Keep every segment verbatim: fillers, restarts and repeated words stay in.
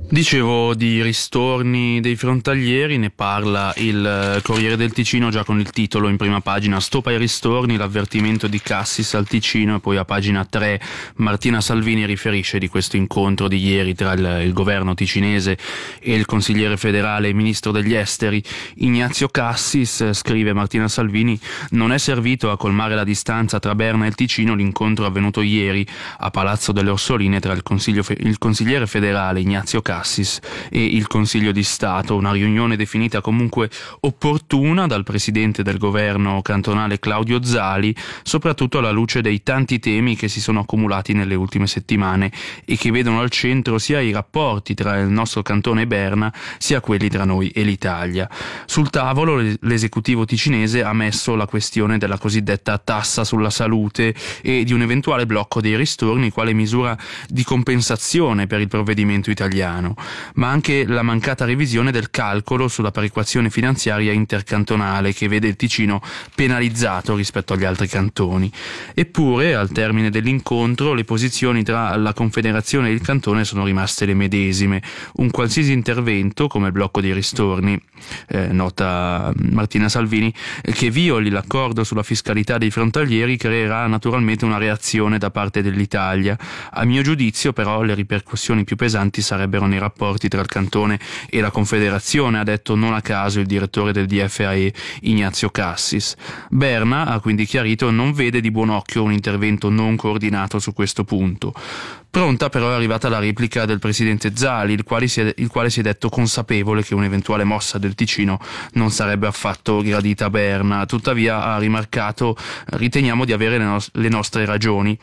Dicevo di ristorni dei frontalieri, ne parla il Corriere del Ticino già con il titolo in prima pagina: stop ai ristorni, l'avvertimento di Cassis al Ticino. E poi a pagina tre Martina Salvini riferisce di questo incontro di ieri tra il, il governo ticinese e il consigliere federale e ministro degli esteri Ignazio Cassis. Scrive Martina Salvini: non è servito a colmare la distanza tra Berna e il Ticino l'incontro avvenuto ieri a Palazzo delle Orsoline tra il, consiglio, il consigliere federale Ignazio Cassis e il Consiglio di Stato, una riunione definita comunque opportuna dal presidente del governo cantonale Claudio Zali, soprattutto alla luce dei tanti temi che si sono accumulati nelle ultime settimane e che vedono al centro sia i rapporti tra il nostro cantone e Berna, sia quelli tra noi e l'Italia. Sul tavolo l'esecutivo ticinese ha messo la questione della cosiddetta tassa sulla salute e di un eventuale blocco dei ristorni quale misura di compensazione per il provvedimento italiano, ma anche la mancata revisione del calcolo sulla perequazione finanziaria intercantonale che vede il Ticino penalizzato rispetto agli altri cantoni. Eppure, al termine dell'incontro, le posizioni tra la Confederazione e il cantone sono rimaste le medesime. Un qualsiasi intervento, come il blocco dei ristorni, eh, nota Martina Salvini, che violi l'accordo sulla fiscalità dei frontalieri, creerà naturalmente una reazione da parte dell'Italia. A mio giudizio, però, le ripercussioni più pesanti sarebbero nei rapporti tra il cantone e la Confederazione, ha detto non a caso il direttore del D F A E Ignazio Cassis. Berna, ha quindi chiarito, non vede di buon occhio un intervento non coordinato su questo punto. Pronta però è arrivata la replica del presidente Zali, il quale, si è, il quale si è detto consapevole che un'eventuale mossa del Ticino non sarebbe affatto gradita a Berna. Tuttavia ha rimarcato: riteniamo di avere le, no- le nostre ragioni.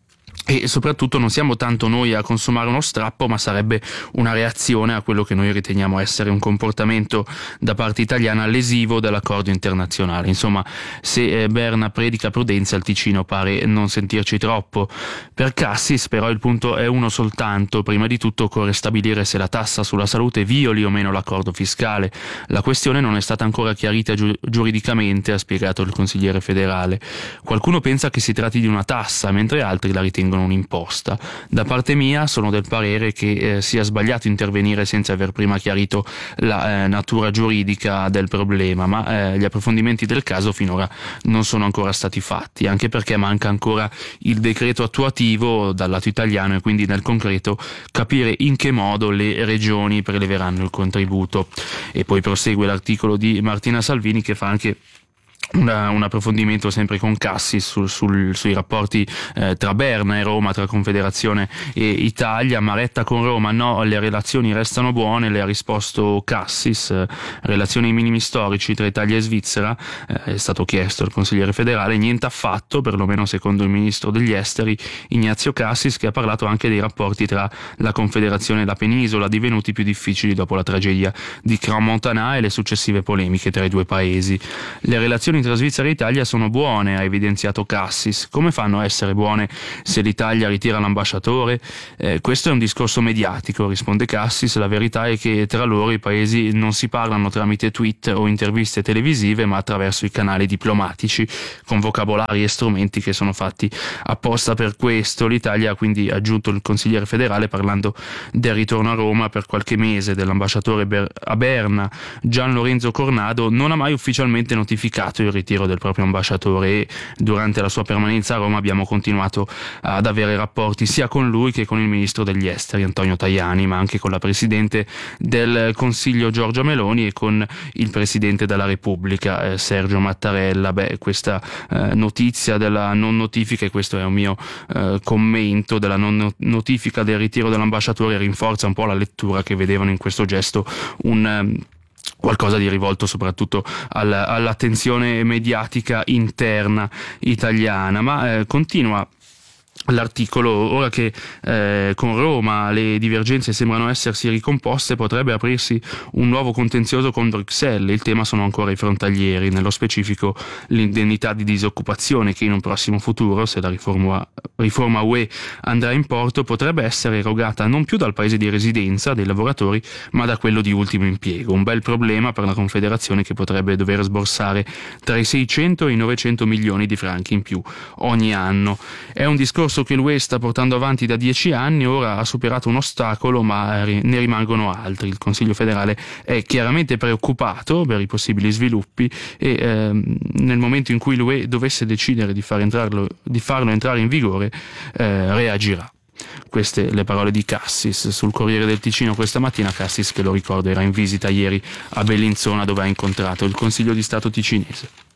E soprattutto non siamo tanto noi a consumare uno strappo, ma sarebbe una reazione a quello che noi riteniamo essere un comportamento da parte italiana lesivo dell'accordo internazionale. Insomma, se Berna predica prudenza, il Ticino pare non sentirci troppo. Per Cassis però il punto è uno soltanto: prima di tutto occorre stabilire se la tassa sulla salute violi o meno l'accordo fiscale. La questione non è stata ancora chiarita giu- giuridicamente, ha spiegato il consigliere federale. Qualcuno pensa che si tratti di una tassa, mentre altri la ritengono un'imposta. Da parte mia sono del parere che eh, sia sbagliato intervenire senza aver prima chiarito la eh, natura giuridica del problema, ma eh, gli approfondimenti del caso finora non sono ancora stati fatti, anche perché manca ancora il decreto attuativo dal lato italiano e quindi nel concreto capire in che modo le regioni preleveranno il contributo. E poi prosegue l'articolo di Martina Salvini che fa anche Una, un approfondimento sempre con Cassis sul, sul, sui rapporti eh, tra Berna e Roma, tra Confederazione e Italia. Maretta con Roma: no, le relazioni restano buone. Le ha risposto Cassis: eh, relazioni ai minimi storici tra Italia e Svizzera, eh, è stato chiesto al consigliere federale. Niente affatto, perlomeno secondo il ministro degli esteri Ignazio Cassis, che ha parlato anche dei rapporti tra la Confederazione e la penisola, divenuti più difficili dopo la tragedia di Crans-Montana e le successive polemiche tra i due paesi. Le relazioni tra Svizzera e Italia sono buone, ha evidenziato Cassis. Come fanno a essere buone se l'Italia ritira l'ambasciatore? Eh, questo è un discorso mediatico, risponde Cassis. La verità è che tra loro i paesi non si parlano tramite tweet o interviste televisive, ma attraverso i canali diplomatici, con vocabolari e strumenti che sono fatti apposta per questo. L'Italia ha quindi, aggiunto il consigliere federale, parlando del ritorno a Roma per qualche mese dell'ambasciatore Ber- a Berna Gian Lorenzo Cornado, non ha mai ufficialmente notificato il ritiro del proprio ambasciatore e durante la sua permanenza a Roma abbiamo continuato ad avere rapporti sia con lui che con il ministro degli esteri Antonio Tajani, ma anche con la presidente del Consiglio Giorgia Meloni e con il presidente della Repubblica eh, Sergio Mattarella. Beh, questa eh, notizia della non notifica, e questo è un mio eh, commento, della non notifica del ritiro dell'ambasciatore rinforza un po' la lettura che vedevano in questo gesto un qualcosa di rivolto soprattutto al, all'attenzione mediatica interna italiana. Ma eh, continua l'articolo: ora che eh, con Roma le divergenze sembrano essersi ricomposte, potrebbe aprirsi un nuovo contenzioso con Bruxelles. Il tema sono ancora i frontalieri, nello specifico l'indennità di disoccupazione che in un prossimo futuro, se la riforma, riforma U E andrà in porto, potrebbe essere erogata non più dal paese di residenza dei lavoratori ma da quello di ultimo impiego. Un bel problema per la Confederazione, che potrebbe dover sborsare tra i seicento e i novecento milioni di franchi in più ogni anno. È un discorso percorso che l'U E sta portando avanti da dieci anni ora ha superato un ostacolo, ma ne rimangono altri. Il Consiglio federale è chiaramente preoccupato per i possibili sviluppi e ehm, nel momento in cui l'U E dovesse decidere di, far entrarlo, di farlo entrare in vigore, eh, reagirà. Queste le parole di Cassis sul Corriere del Ticino questa mattina. Cassis, che lo ricordo, era in visita ieri a Bellinzona, dove ha incontrato il Consiglio di Stato ticinese.